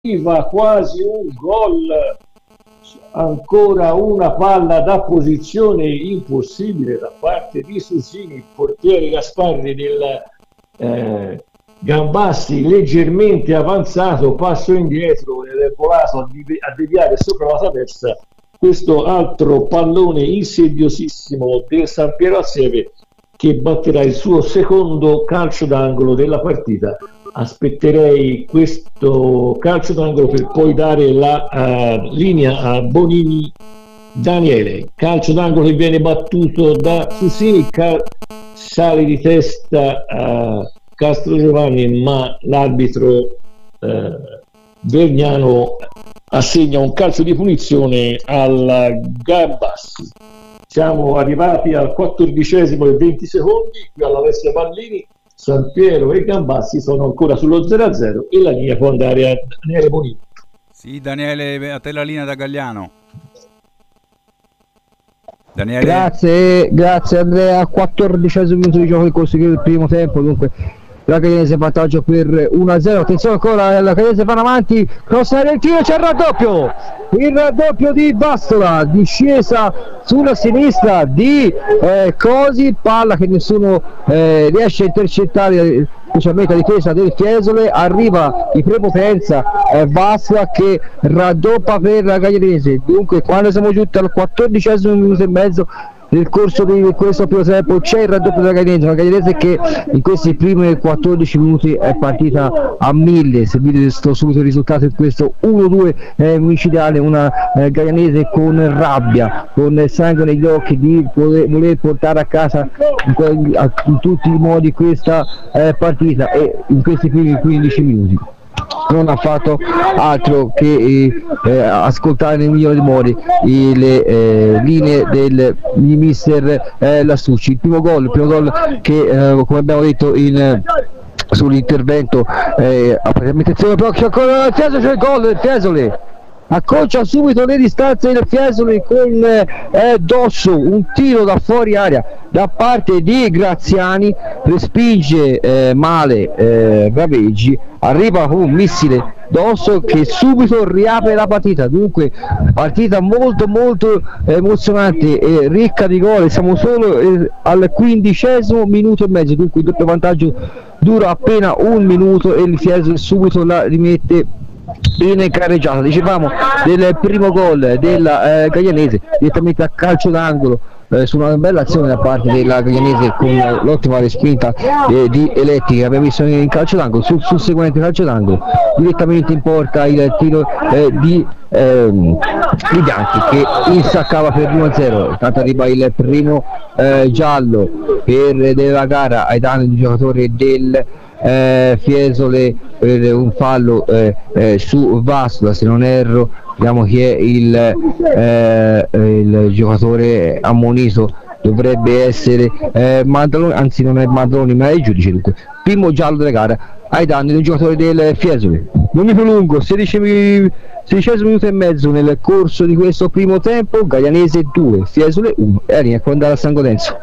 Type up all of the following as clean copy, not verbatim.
arriva quasi un gol, ancora una palla da posizione impossibile da parte di Susini, portiere Gasparri del Gambassi leggermente avanzato, passo indietro ed è volato a deviare sopra la traversa questo altro pallone insidiosissimo del San Piero Assieve, che batterà il suo secondo calcio d'angolo della partita. Aspetterei questo calcio d'angolo per poi dare la linea a Bonini. Daniele, calcio d'angolo che viene battuto da Susini, sale di testa Castro Giovanni, ma l'arbitro Vergnano assegna un calcio di punizione al Gambassi. Siamo arrivati al 14° e 20 secondi qui all'Alessia Pallini. San Piero e Gambassi sono ancora sullo 0-0 e la linea può andare a Daniele Bonini. Sì, Daniele, a te la linea da Gagliano. Daniele. Grazie Andrea. 14° minuto di gioco in corso del primo tempo, dunque la Caglianese vantaggio per 1-0. Attenzione ancora, la Caglianese va avanti, cross area, il tiro, c'è il raddoppio di Bastola, discesa sulla sinistra di Cosi, palla che nessuno riesce a intercettare, specialmente la difesa del Fiesole. Arriva di prepotenza Bastola che raddoppia per la Caglianese. Dunque quando siamo giunti al 14° minuto e mezzo nel corso di questo primo tempo c'è il raddoppio della Caglianese, una Caglianese che in questi primi 14 minuti è partita a 1000. Seguite subito il risultato di questo 1-2 micidiale, una Caglianese con rabbia, con sangue negli occhi di voler portare a casa in tutti i modi questa partita, e in questi primi 15 minuti non ha fatto altro che ascoltare nel migliore dei modi le linee di mister Lastucci. Il primo gol che come abbiamo detto sull'intervento attenzione, però c'è ancora il gol del Fiesole, accorcia subito le distanze del Fiesole con Dosso, un tiro da fuori area da parte di Graziani, respinge male Raveggi, arriva con un missile Dosso che subito riapre la partita. Dunque partita molto emozionante e ricca di gol. Siamo solo al 15° minuto e mezzo, dunque il doppio vantaggio dura appena un minuto e il Fiesole subito la rimette in carreggiata. Dicevamo del primo gol della Caglianese direttamente a calcio d'angolo su una bella azione da parte della Caglianese con l'ottima respinta di Eletti che abbiamo visto in calcio d'angolo. Sul susseguente calcio d'angolo direttamente in porta il tiro di Bianchi che insaccava per 1-0. Tanto arriva il primo giallo della gara ai danni di giocatore del Fiesole per un fallo su Vastola, se non erro. Vediamo chi è il giocatore ammonito, dovrebbe essere Mandaloni, anzi non è Mandaloni ma è il giudice. Dunque primo giallo della gara ai danni del giocatore del Fiesole. Non mi prolungo, 16° minuto e mezzo nel corso di questo primo tempo. Gaglianese 2, Fiesole 1 e la linea può andare a San Godenzo.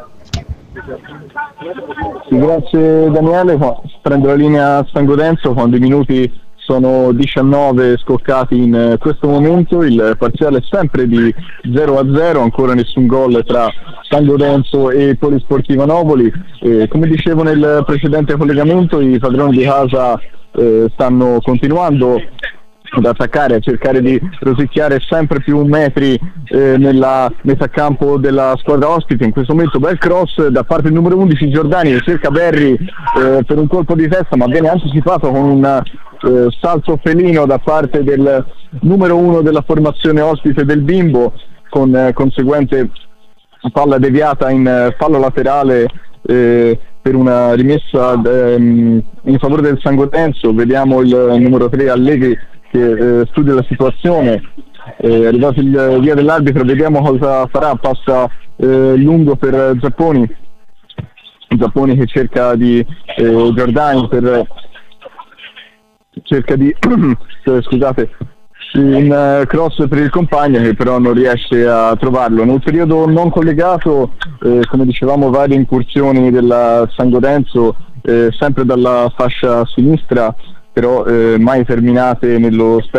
Sì, grazie Daniele. Prendo la linea a San Godenzo quando i minuti sono 19 scoccati in questo momento. Il parziale è sempre di 0-0, ancora nessun gol tra San Lorenzo e Polisportiva Novoli. Come dicevo nel precedente collegamento, i padroni di casa stanno continuando ad attaccare, a cercare di rosicchiare sempre più metri nella metà campo della squadra ospite. In questo momento bel cross da parte del numero 11 Giordani che cerca Berri per un colpo di testa, ma viene anticipato con un salto felino da parte del numero 1 della formazione ospite del Bimbo, con conseguente palla deviata in fallo laterale per una rimessa in favore del San Godenzo. Vediamo il numero 3 Allegri che studia la situazione. È arrivato il via dell'arbitro, vediamo cosa farà. Passa lungo per Zapponi che cerca di Giordani cerca di scusate, un cross per il compagno che però non riesce a trovarlo. Nel periodo non collegato, come dicevamo, varie incursioni della San Godenzo sempre dalla fascia sinistra però mai terminate nello